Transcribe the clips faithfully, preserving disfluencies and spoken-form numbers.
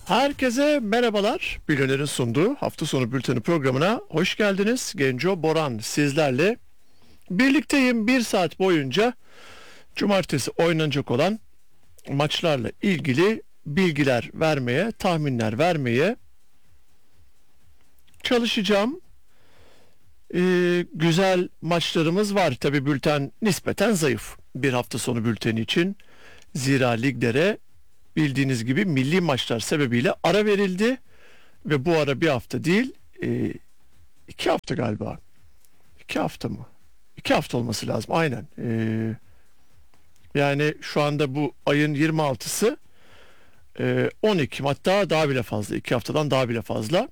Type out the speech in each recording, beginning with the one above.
Herkese merhabalar. Bilyoner'in sunduğu hafta sonu bülteni programına hoş geldiniz. Genco Boran sizlerle birlikteyim. Bir saat boyunca cumartesi oynanacak olan maçlarla ilgili bilgiler vermeye, tahminler vermeye çalışacağım. Ee, güzel maçlarımız var. Tabii bülten nispeten zayıf bir hafta sonu bülteni için. Zira liglere bildiğiniz gibi milli maçlar sebebiyle ara verildi ve bu ara bir hafta değil e, iki hafta galiba. İki hafta mı? İki hafta olması lazım aynen. E, yani şu anda bu ayın yirmi altısı e, on Ekim, hatta daha bile fazla, iki haftadan daha bile fazla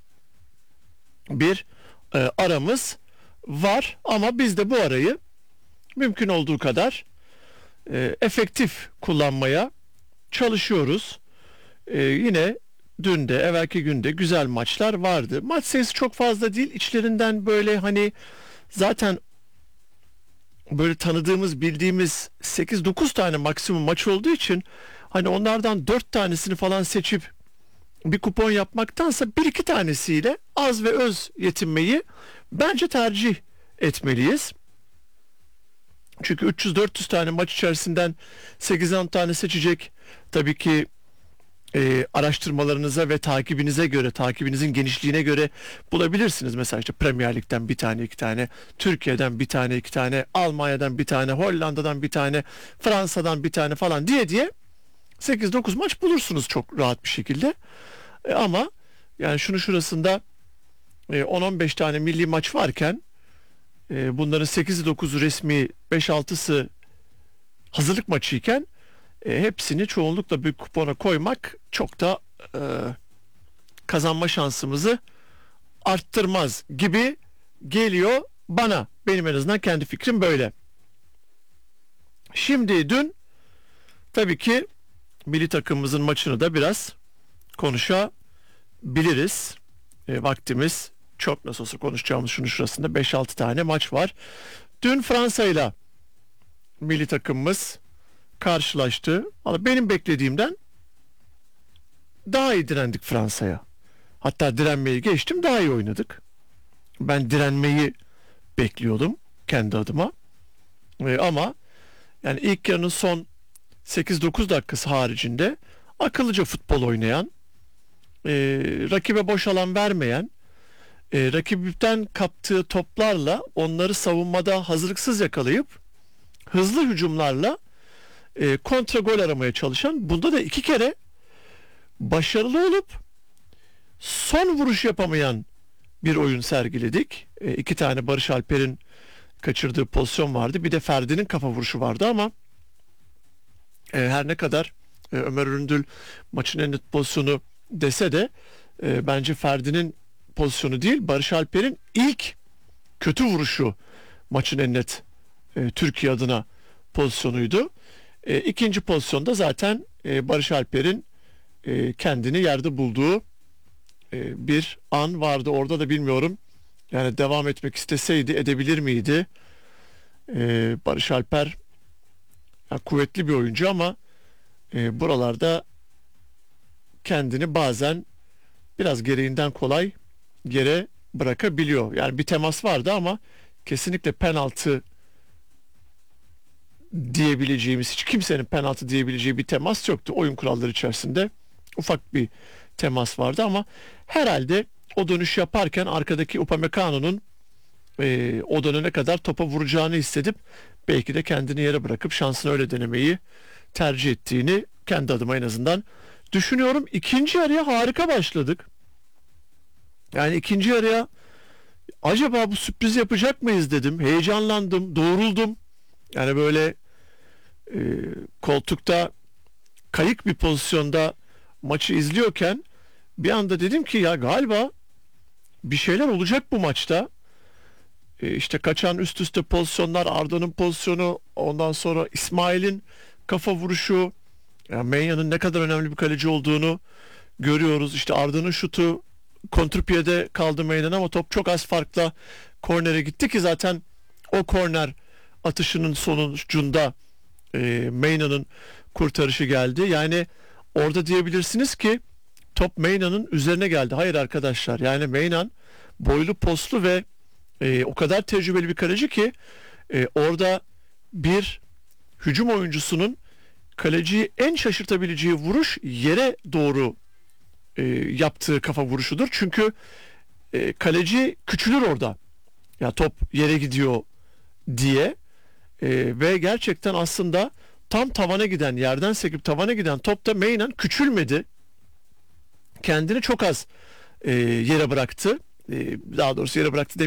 bir e, aramız var ama biz de bu arayı mümkün olduğu kadar e, efektif kullanmaya çalışıyoruz. Ee, yine dün de evvelki günde güzel maçlar vardı. Maç sayısı çok fazla değil. İçlerinden böyle hani zaten böyle tanıdığımız, bildiğimiz sekiz dokuz tane maksimum maç olduğu için hani onlardan dört tanesini falan seçip bir kupon yapmaktansa bir iki tanesiyle az ve öz yetinmeyi bence tercih etmeliyiz. Çünkü üç yüz dört yüz tane maç içerisinden sekiz on tane seçecek. Tabii ki e, araştırmalarınıza ve takibinize göre, takibinizin genişliğine göre bulabilirsiniz. Mesela işte Premier Lig'den bir tane, iki tane, Türkiye'den bir tane, iki tane, Almanya'dan bir tane, Hollanda'dan bir tane, Fransa'dan bir tane falan diye diye sekiz dokuz maç bulursunuz çok rahat bir şekilde. E, ama yani şunu şurasında e, on on beş tane milli maç varken e, bunların sekizi dokuzu resmi, beş altısı hazırlık maçıyken E, hepsini çoğunlukla bir kupona koymak çok da e, kazanma şansımızı arttırmaz gibi geliyor bana. Benim en azından kendi fikrim böyle. Şimdi dün tabii ki milli takımımızın maçını da biraz konuşabiliriz. E, vaktimiz çok, nasıl olsa konuşacağımız şunu şurasında beş altı tane maç var. Dün Fransa ile milli takımımız karşılaştı. Ama benim beklediğimden daha iyi direndik Fransa'ya. Hatta direnmeyi geçtim, daha iyi oynadık. Ben direnmeyi bekliyordum kendi adıma. Ee, ama yani ilk yarının son sekiz dokuz dakikası haricinde akıllıca futbol oynayan, e, rakibe boş alan vermeyen, e, rakipten kaptığı toplarla onları savunmada hazırlıksız yakalayıp hızlı hücumlarla E, kontra gol aramaya çalışan, bunda da iki kere başarılı olup son vuruş yapamayan bir oyun sergiledik. E, iki tane Barış Alper'in kaçırdığı pozisyon vardı. Bir de Ferdi'nin kafa vuruşu vardı ama e, her ne kadar e, Ömer Üründül maçın en net pozisyonu dese de e, bence Ferdi'nin pozisyonu değil, Barış Alper'in ilk kötü vuruşu maçın en net e, Türkiye adına pozisyonuydu. E, ikinci pozisyonda zaten e, Barış Alper'in e, kendini yerde bulduğu e, bir an vardı. Orada da bilmiyorum, yani devam etmek isteseydi edebilir miydi? E, Barış Alper ya, kuvvetli bir oyuncu ama e, buralarda kendini bazen biraz gereğinden kolay yere bırakabiliyor. Yani bir temas vardı ama kesinlikle penaltı diyebileceğimiz, hiç kimsenin penaltı diyebileceği bir temas yoktu. Oyun kuralları içerisinde ufak bir temas vardı ama herhalde o dönüş yaparken arkadaki Upamecano'nun e, o dönene kadar topa vuracağını hissedip belki de kendini yere bırakıp şansını öyle denemeyi tercih ettiğini kendi adıma en azından düşünüyorum. İkinci yarıya harika başladık. Yani ikinci yarıya acaba bu sürpriz yapacak mıyız dedim. Heyecanlandım, doğruldum. Yani böyle e, koltukta kayık bir pozisyonda maçı izliyorken bir anda dedim ki ya galiba bir şeyler olacak bu maçta. E, işte kaçan üst üste pozisyonlar, Arda'nın pozisyonu, ondan sonra İsmail'in kafa vuruşu, yani Menya'nın ne kadar önemli bir kaleci olduğunu görüyoruz. İşte Arda'nın şutu kontrpiyede kaldı Menya'nın ama top çok az farkla kornere gitti ki zaten o korner atışının sonucunda e, Meyna'nın kurtarışı geldi. Yani orada diyebilirsiniz ki top Meyna'nın üzerine geldi. Hayır arkadaşlar, yani Meynan boylu poslu ve e, o kadar tecrübeli bir kaleci ki e, orada bir hücum oyuncusunun kaleciyi en şaşırtabileceği vuruş yere doğru e, yaptığı kafa vuruşudur. Çünkü e, kaleci küçülür orada. Ya top yere gidiyor diye. E, ve gerçekten aslında tam tavana giden, yerden sekip tavana giden topta Meynan küçülmedi. Kendini çok az e, yere bıraktı. E, daha doğrusu yere bıraktı